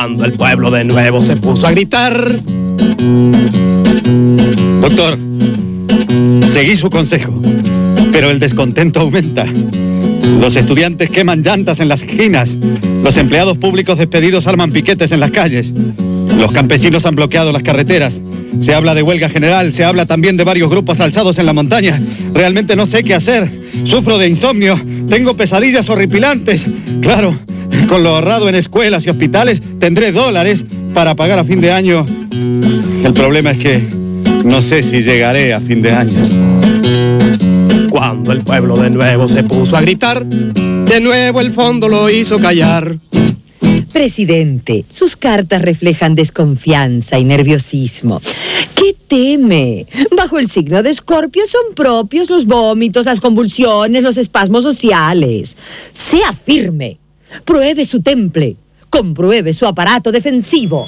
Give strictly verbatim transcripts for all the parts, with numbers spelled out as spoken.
Cuando el pueblo de nuevo se puso a gritar. Doctor, seguí su consejo, pero el descontento aumenta. Los estudiantes queman llantas en las esquinas. Los empleados públicos despedidos arman piquetes en las calles. Los campesinos han bloqueado las carreteras. Se habla de huelga general, se habla también de varios grupos alzados en la montaña. Realmente no sé qué hacer. Sufro de insomnio, tengo pesadillas horripilantes. Claro, con lo ahorrado en escuelas y hospitales, tendré dólares para pagar a fin de año. El problema es que no sé si llegaré a fin de año. Cuando el pueblo de nuevo se puso a gritar, de nuevo el fondo lo hizo callar. Presidente, sus cartas reflejan desconfianza y nerviosismo. ¿Qué teme? Bajo el signo de Escorpio son propios los vómitos, las convulsiones, los espasmos sociales. Sea firme. Pruebe su temple. Compruebe su aparato defensivo.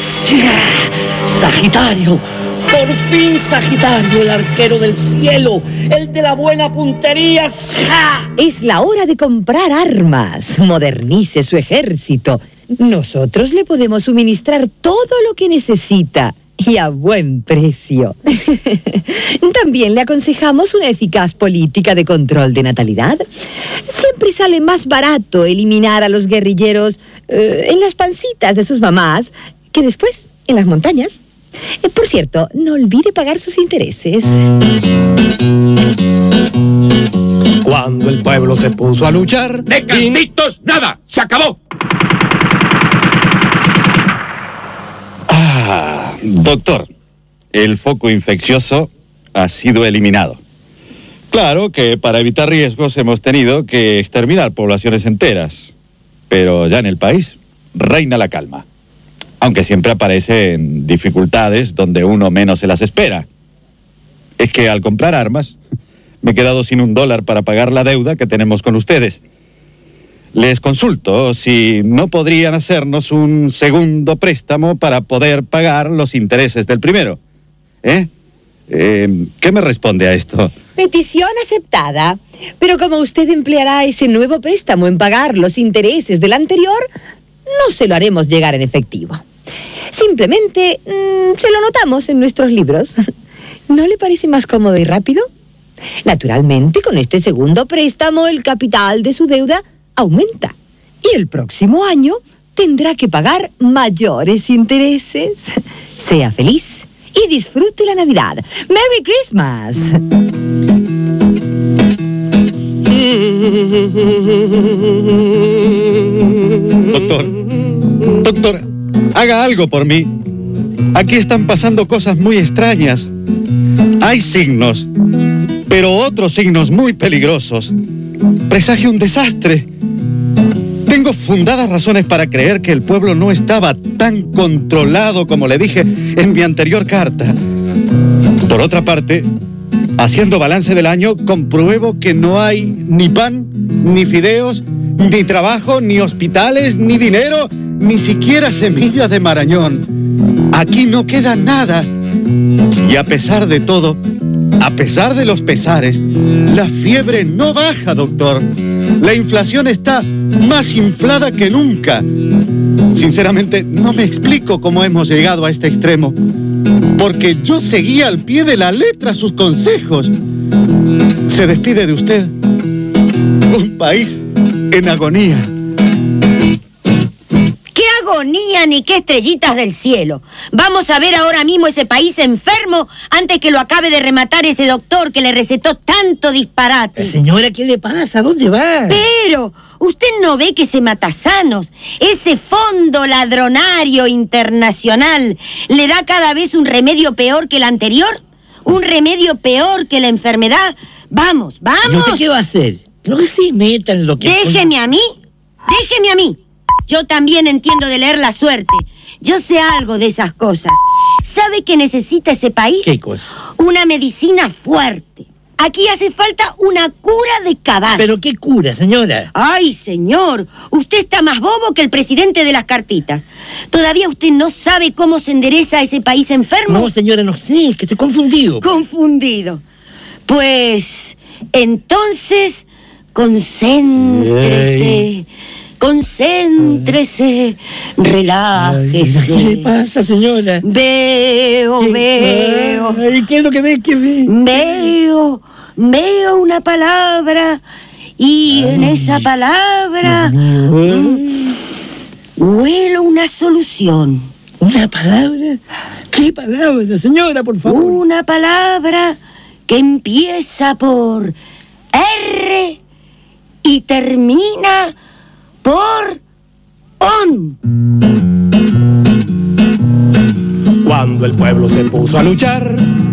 Sagitario. Por fin Sagitario, el arquero del cielo, el de la buena puntería. ¡Ja! Es la hora de comprar armas. Modernice su ejército. Nosotros le podemos suministrar todo lo que necesita y a buen precio. También le aconsejamos una eficaz política de control de natalidad. Siempre sale más barato eliminar a los guerrilleros eh, en las pancitas de sus mamás que después en las montañas. Eh, por cierto, no olvide pagar sus intereses. Cuando el pueblo se puso a luchar... ¡De cantitos nada! ¡Se acabó! Ah, doctor, el foco infeccioso ha sido eliminado. Claro que para evitar riesgos hemos tenido que exterminar poblaciones enteras, pero ya en el país reina la calma. Aunque siempre aparecen dificultades donde uno menos se las espera. Es que al comprar armas, me he quedado sin un dólar para pagar la deuda que tenemos con ustedes. Les consulto si no podrían hacernos un segundo préstamo para poder pagar los intereses del primero. ¿Eh? eh ¿Qué me responde a esto? Petición aceptada. Pero como usted empleará ese nuevo préstamo en pagar los intereses del anterior, no se lo haremos llegar en efectivo. Simplemente mmm, se lo notamos en nuestros libros. ¿No le parece más cómodo y rápido? Naturalmente, con este segundo préstamo, el capital de su deuda aumenta. Y el próximo año tendrá que pagar mayores intereses. Sea feliz y disfrute la Navidad. ¡Merry Christmas! Doctor, doctora, haga algo por mí. Aquí están pasando cosas muy extrañas. Hay signos, pero otros signos muy peligrosos. Presagio un desastre. Tengo fundadas razones para creer que el pueblo no estaba tan controlado como le dije en mi anterior carta. Por otra parte, haciendo balance del año, compruebo que no hay ni pan, ni fideos, ni trabajo, ni hospitales, ni dinero, ni siquiera semillas de marañón. Aquí no queda nada. Y a pesar de todo, a pesar de los pesares, la fiebre no baja, doctor. La inflación está más inflada que nunca. Sinceramente, no me explico cómo hemos llegado a este extremo. Porque yo seguía al pie de la letra sus consejos. Se despide de usted un país en agonía. ¡Qué agonía ni qué estrellitas del cielo! Vamos a ver ahora mismo ese país enfermo antes que lo acabe de rematar ese doctor que le recetó tanto disparate. Señora, ¿qué le pasa? ¿Dónde va? Pero, ¿usted no ve que ese matasanos, ese fondo ladronario internacional, le da cada vez un remedio peor que el anterior? ¿Un remedio peor que la enfermedad? Vamos, vamos. ¿Y usted qué va a hacer? No se meta en lo que... Déjeme a mí, déjeme a mí. Yo también entiendo de leer la suerte. Yo sé algo de esas cosas. ¿Sabe qué necesita ese país? ¿Qué cosa? Una medicina fuerte. Aquí hace falta una cura de cadáver. ¿Pero qué cura, señora? Ay, señor, usted está más bobo que el presidente de las cartitas. ¿Todavía usted no sabe cómo se endereza ese país enfermo? No, señora, no sé, es que estoy confundido. Confundido. Pues, entonces, concéntrese. Ay. concéntrese, relájese. ¿Qué le pasa, señora? Veo, ¿Qué? veo. Ay, ¿qué es lo que ve? ¿Qué ve? Veo, veo una palabra y en esa palabra mm, huelo una solución. ¿Una palabra? ¿Qué palabra, señora, por favor? Una palabra que empieza por R y termina por on. Cuando el pueblo se puso a luchar